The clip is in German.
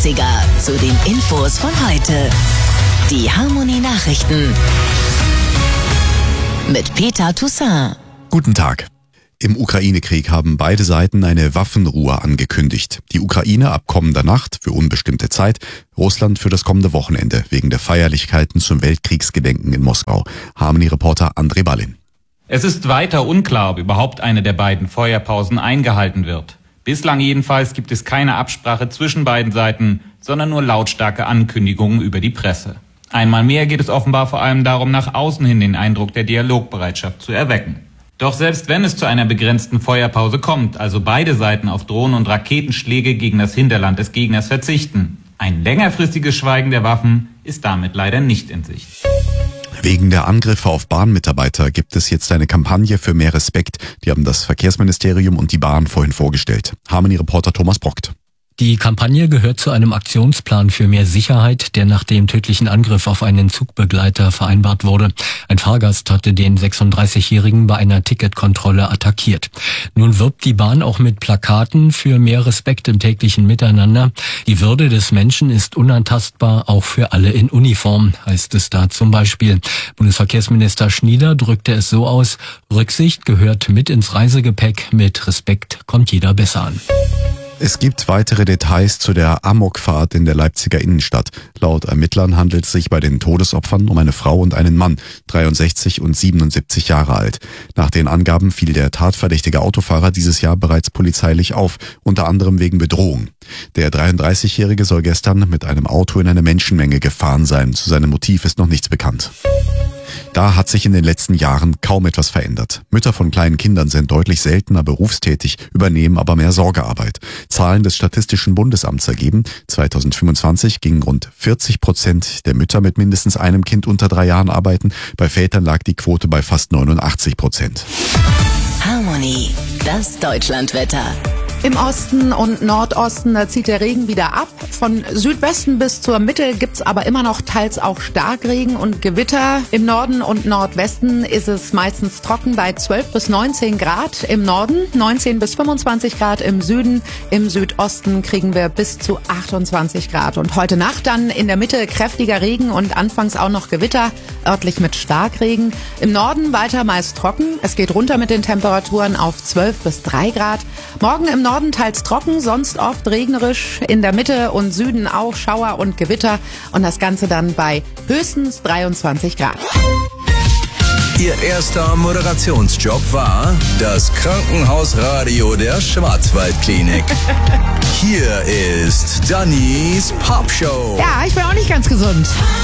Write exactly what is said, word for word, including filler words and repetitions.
dreißiger zu den Infos von heute. Die Harmonie Nachrichten mit Peter Toussaint. Guten Tag. Im Ukraine-Krieg haben beide Seiten eine Waffenruhe angekündigt. Die Ukraine ab kommender Nacht für unbestimmte Zeit, Russland für das kommende Wochenende wegen der Feierlichkeiten zum Weltkriegsgedenken in Moskau. Harmony-Reporter André Ballin. Es ist weiter unklar, ob überhaupt eine der beiden Feuerpausen eingehalten wird. Bislang jedenfalls gibt es keine Absprache zwischen beiden Seiten, sondern nur lautstarke Ankündigungen über die Presse. Einmal mehr geht es offenbar vor allem darum, nach außen hin den Eindruck der Dialogbereitschaft zu erwecken. Doch selbst wenn es zu einer begrenzten Feuerpause kommt, also beide Seiten auf Drohnen- und Raketenschläge gegen das Hinterland des Gegners verzichten, ein längerfristiges Schweigen der Waffen ist damit leider nicht in Sicht. Wegen der Angriffe auf Bahnmitarbeiter gibt es jetzt eine Kampagne für mehr Respekt. Die haben das Verkehrsministerium und die Bahn vorhin vorgestellt. Harmony-Reporter Thomas Brockt. Die Kampagne gehört zu einem Aktionsplan für mehr Sicherheit, der nach dem tödlichen Angriff auf einen Zugbegleiter vereinbart wurde. Ein Fahrgast hatte den sechsunddreißigjährigen bei einer Ticketkontrolle attackiert. Nun wirbt die Bahn auch mit Plakaten für mehr Respekt im täglichen Miteinander. Die Würde des Menschen ist unantastbar, auch für alle in Uniform, heißt es da zum Beispiel. Bundesverkehrsminister Schnieder drückte es so aus: Rücksicht gehört mit ins Reisegepäck, mit Respekt kommt jeder besser an. Es gibt weitere Details zu der Amokfahrt in der Leipziger Innenstadt. Laut Ermittlern handelt es sich bei den Todesopfern um eine Frau und einen Mann, dreiundsechzig und siebenundsiebzig Jahre alt. Nach den Angaben fiel der tatverdächtige Autofahrer dieses Jahr bereits polizeilich auf, unter anderem wegen Bedrohung. Der dreiunddreißigjährige soll gestern mit einem Auto in eine Menschenmenge gefahren sein. Zu seinem Motiv ist noch nichts bekannt. Da hat sich in den letzten Jahren kaum etwas verändert. Mütter von kleinen Kindern sind deutlich seltener berufstätig, übernehmen aber mehr Sorgearbeit. Zahlen des Statistischen Bundesamts ergeben, zweitausendfünfundzwanzig gingen rund vierzig Prozent der Mütter mit mindestens einem Kind unter drei Jahren arbeiten. Bei Vätern lag die Quote bei fast neunundachtzig Prozent. Harmonie, das Deutschlandwetter. Im Osten und Nordosten da zieht der Regen wieder ab. Von Südwesten bis zur Mitte gibt's aber immer noch teils auch Starkregen und Gewitter. Im Norden und Nordwesten ist es meistens trocken bei zwölf bis neunzehn Grad. Im Norden neunzehn bis fünfundzwanzig Grad im Süden. Im Südosten kriegen wir bis zu achtundzwanzig Grad. Und heute Nacht dann in der Mitte kräftiger Regen und anfangs auch noch Gewitter, örtlich mit Starkregen. Im Norden weiter meist trocken. Es geht runter mit den Temperaturen auf zwölf bis drei Grad. Morgen im Norden teils trocken, sonst oft regnerisch. In der Mitte und Süden auch Schauer und Gewitter. Und das Ganze dann bei höchstens dreiundzwanzig Grad. Ihr erster Moderationsjob war das Krankenhausradio der Schwarzwaldklinik. Hier ist Dannys Popshow. Ja, ich bin auch nicht ganz gesund.